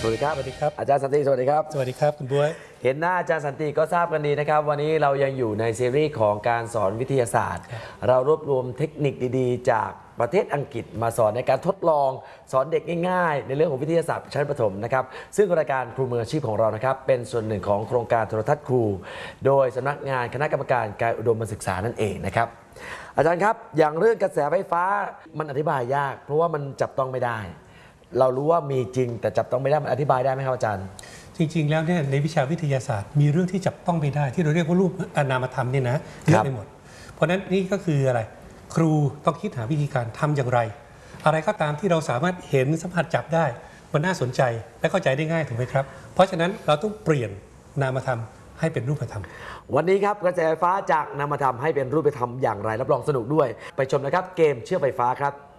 สวัสดีครับสวัสดีครับอาจารย์สันติสวัสดีครับสวัสดีครับคุณบ๊วยเห็นหน้าอาจารย์สันติก็ทราบกันดีนะครับวันนี้เรายังอยู่ในซีรีส์ของการสอนวิทยาศาสตร์ เรารวบรวมเทคนิคดีๆ จากประเทศอังกฤษมาสอนในการทดลองสอนเด็กง่ายๆในเรื่องของวิทยาศาสตร์ชั้นประถมนะครับซึ่งรายการครูมืออาชีพของเรานะครับเป็นส่วนหนึ่งของโครงการโทรทัศน์ครู โดยสำนักงานคณะกรรมการการอุดมศึกษานั่นเองนะครับอาจารย์ครับอย่างเรื่องกระแสไฟฟ้ามันอธิบายยาก เพราะว่ามันจับต้องไม่ได้ เรารู้ว่ามีจริงแต่จับต้องไม่ได้มันอธิบายได้ไหมครับอาจารย์จริงๆแล้วเนี่ยในวิชาวิทยาศาสตร์มีเรื่องที่จับต้องไม่ได้ที่เราเรียกว่ารูปนามธรรมเนี่ยนะเยอะไปหมดเพราะฉะนั้นนี่ก็คืออะไรครูต้องคิดหาวิธีการทำอย่างไรอะไรก็ตามที่เราสามารถเห็นสัมผัสจับได้มันน่าสนใจและเข้าใจได้ง่ายถูกไหมครับเพราะฉะนั้นเราต้องเปลี่ยนนามธรรมให้เป็นรูปธรรมวันนี้ครับกระแสไฟฟ้าจากนามธรรมให้เป็นรูปธรรมอย่างไรรับรองสนุกด้วยไปชมนะครับเกมเชื่อมไฟฟ้าครับ